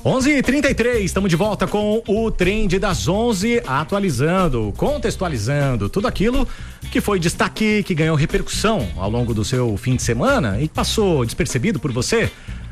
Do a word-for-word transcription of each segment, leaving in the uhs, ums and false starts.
onze e trinta e três, estamos de volta com o Trend das onze, atualizando, contextualizando tudo aquilo que foi destaque, que ganhou repercussão ao longo do seu fim de semana e passou despercebido por você.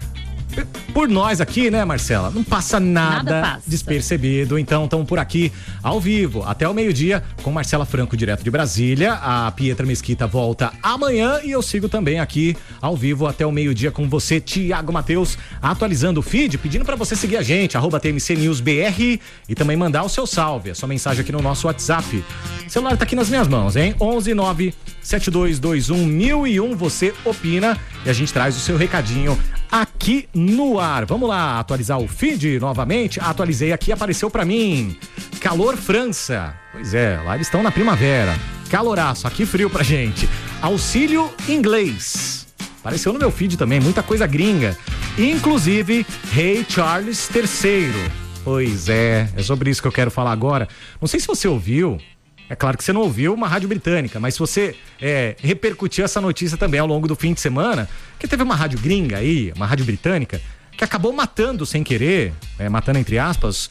Por nós aqui, né, Marcela? Não passa nada, nada passa. despercebido. Então, estamos por aqui ao vivo até o meio-dia com Marcela Franco, direto de Brasília. A Pietra Mesquita volta amanhã e eu sigo também aqui ao vivo até o meio-dia com você, Tiago Matheus, atualizando o feed, pedindo para você seguir a gente, arroba T M C News B R, e também mandar o seu salve, a sua mensagem aqui no nosso WhatsApp. O celular tá aqui nas minhas mãos, hein? onze nove sete dois dois um mil e um, você opina e a gente traz o seu recadinho aqui no ar. Vamos lá, atualizar o feed novamente. Atualizei aqui, apareceu pra mim Calor França. Pois é, lá eles estão na primavera. Caloraço, aqui frio pra gente. Auxílio inglês. Apareceu no meu feed também, muita coisa gringa. Inclusive, Rei Charles terceiro. Pois é, é sobre isso que eu quero falar agora. Não sei se você ouviu. É claro que você não ouviu uma rádio britânica, mas se você é, repercutiu essa notícia também ao longo do fim de semana, que teve uma rádio gringa aí, uma rádio britânica, que acabou matando sem querer, é, matando entre aspas,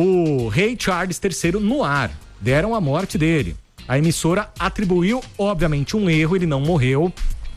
o Rei Charles terceiro no ar. Deram a morte dele. A emissora atribuiu, obviamente, um erro, ele não morreu,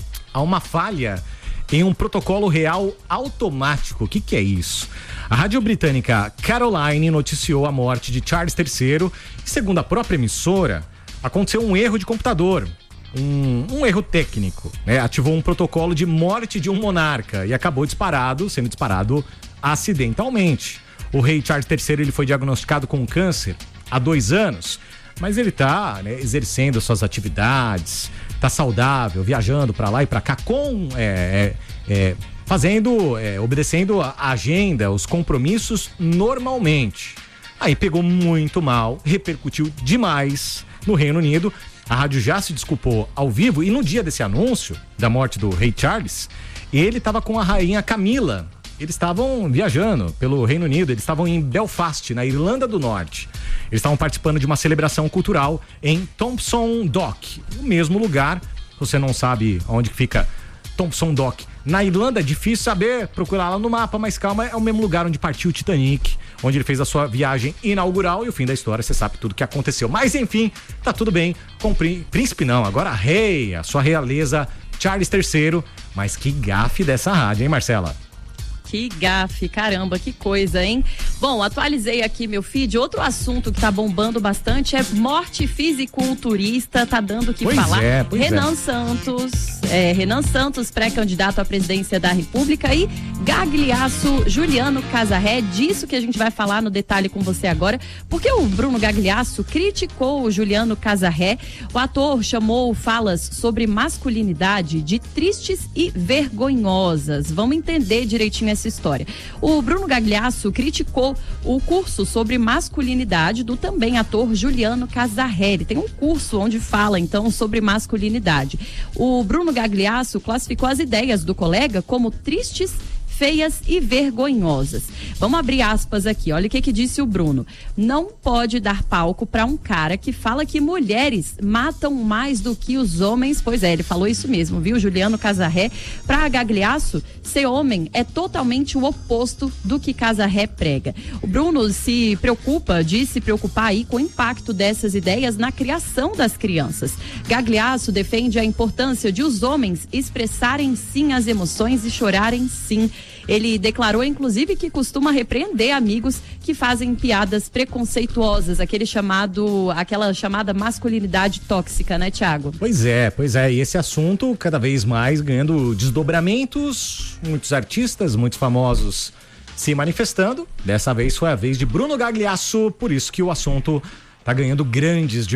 a uma falha em um protocolo real automático. O que que é isso? A rádio britânica Caroline noticiou a morte de Charles terceiro e, segundo a própria emissora, aconteceu um erro de computador, um, um erro técnico, né? Ativou um protocolo de morte de um monarca e acabou disparado, sendo disparado acidentalmente. O rei Charles terceiro ele foi diagnosticado com câncer há dois anos, mas ele está, né, exercendo suas atividades, está saudável, viajando para lá e para cá com... É, é, é, fazendo, é, obedecendo a agenda, os compromissos normalmente. Aí pegou muito mal, repercutiu demais no Reino Unido. A rádio já se desculpou ao vivo e no dia desse anúncio da morte do Rei Charles, ele estava com a rainha Camila. Eles estavam viajando pelo Reino Unido, eles estavam em Belfast, na Irlanda do Norte. Eles estavam participando de uma celebração cultural em Thompson Dock, o mesmo lugar. Você não sabe onde fica Thompson Dock na Irlanda, é difícil saber, procurar lá no mapa, mas calma, é o mesmo lugar onde partiu o Titanic, onde ele fez a sua viagem inaugural e o fim da história, você sabe tudo que aconteceu. Mas enfim, tá tudo bem com o príncipe não, agora rei, a sua realeza Charles terceiro, mas que gafe dessa rádio, hein, Marcela? Que gafe, caramba, que coisa, hein? Bom, atualizei aqui meu feed. Outro assunto que tá bombando bastante é morte fisiculturista, tá dando o que pois falar. É, pois Renan é. Santos, é, Renan Santos, pré-candidato à presidência da República, e Gagliasso Juliano Casarré, disso que a gente vai falar no detalhe com você agora, porque o Bruno Gagliasso criticou o Juliano Casarré. O ator chamou falas sobre masculinidade de tristes e vergonhosas. Vamos entender direitinho essa história. O Bruno Gagliasso criticou o curso sobre masculinidade do também ator Juliano Casarré. Ele tem um curso onde fala então sobre masculinidade. O Bruno Gagliasso classificou as ideias do colega como tristes, feias e vergonhosas. Vamos abrir aspas aqui, olha o que que disse o Bruno. Não pode dar palco para um cara que fala que mulheres matam mais do que os homens. Pois é, ele falou isso mesmo, viu? Juliano Casarré. Para Gagliasso, ser homem é totalmente o oposto do que Casarré prega. O Bruno se preocupa, diz se preocupar aí com o impacto dessas ideias na criação das crianças. Gagliasso defende a importância de os homens expressarem sim as emoções e chorarem sim. Ele declarou, inclusive, que costuma repreender amigos que fazem piadas preconceituosas, aquele chamado, aquela chamada masculinidade tóxica, né, Thiago? Pois é, pois é. E esse assunto cada vez mais ganhando desdobramentos, muitos artistas, muitos famosos se manifestando. Dessa vez foi a vez de Bruno Gagliasso, por isso que o assunto tá ganhando grandes